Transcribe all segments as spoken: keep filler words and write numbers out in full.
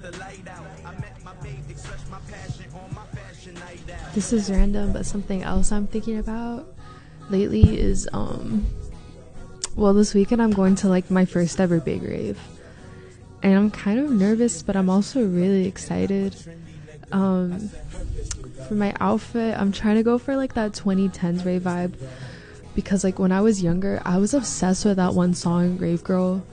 This is random, but something else I'm thinking about lately is um well, this weekend I'm going to like my first ever big rave, and I'm kind of nervous, but I'm also really excited. Um for my outfit, I'm trying to go for like that twenty tens rave vibe, because like when I was younger I was obsessed with that one song, Rave Girl.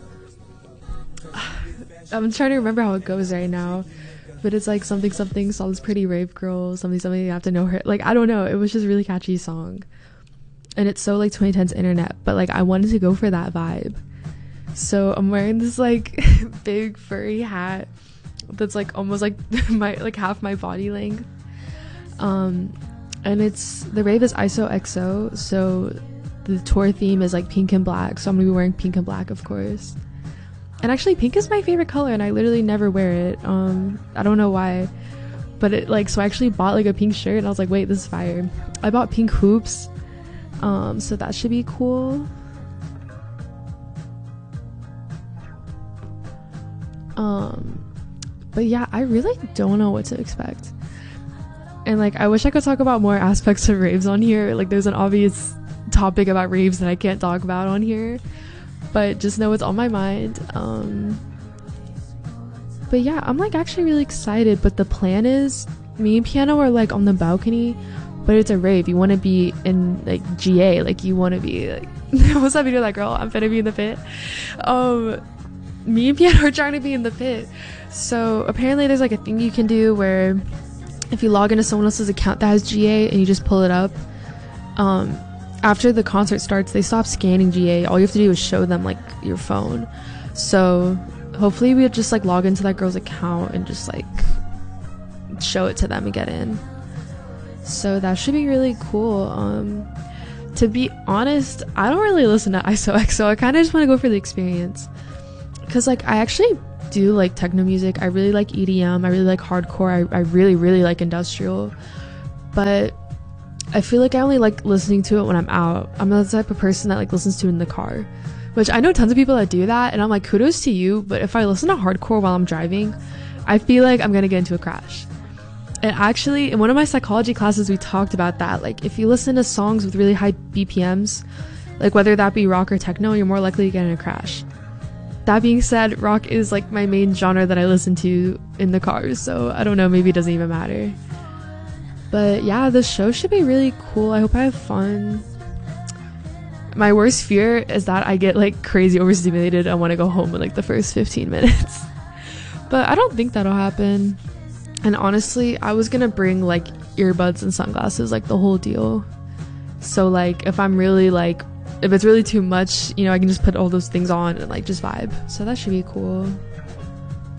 I'm trying to remember how it goes right now, but it's like something something saw this pretty rave girl, something something, you have to know her, like I don't know, it was just a really catchy song, and it's so like twenty tens internet, but like I wanted to go for that vibe. So I'm wearing this like big furry hat that's like almost like my like half my body length, um and it's the rave is I S O X O, so the tour theme is like pink and black, so I'm gonna be wearing pink and black, of course. And actually pink is my favorite color, and I literally never wear it. um I don't know why, but it like, so I actually bought like a pink shirt, and I was like, wait, this is fire. I bought pink hoops, um so that should be cool. Um but yeah, I really don't know what to expect, and like I wish I could talk about more aspects of raves on here. Like there's an obvious topic about raves that I can't talk about on here, but just know it's on my mind. Um but yeah, I'm like actually really excited, but the plan is me and Piano are like on the balcony, but it's a rave. You want to be in like G A, like you want to be like what's that video, that girl, I'm finna be in the pit. Um me and Piano are trying to be in the pit. So apparently there's like a thing you can do where if you log into someone else's account that has G A and you just pull it up, um after the concert starts they stop scanning G A. All you have to do is show them like your phone. So hopefully we'll just like log into that girl's account and just like show it to them and get in. So that should be really cool. Um to be honest, I don't really listen to I S O X O. I kind of just want to go for the experience, because like I actually do like techno music. I really like E D M, I really like hardcore, I, I really really like industrial, but I feel like I only like listening to it when I'm out. I'm the type of person that like listens to it in the car, which I know tons of people that do that, and I'm like, kudos to you, but if I listen to hardcore while I'm driving, I feel like I'm gonna get into a crash. And actually in one of my psychology classes we talked about that, like if you listen to songs with really high B P Ms, like whether that be rock or techno, you're more likely to get in a crash. That being said, rock is like my main genre that I listen to in the car, so I don't know, maybe it doesn't even matter. But yeah, the show should be really cool. I hope I have fun. My worst fear is that I get like crazy overstimulated. I want to go home in like the first fifteen minutes. But I don't think that'll happen. And honestly, I was gonna bring like earbuds and sunglasses, like the whole deal. So like if I'm really like, if it's really too much, you know, I can just put all those things on and like just vibe. So that should be cool.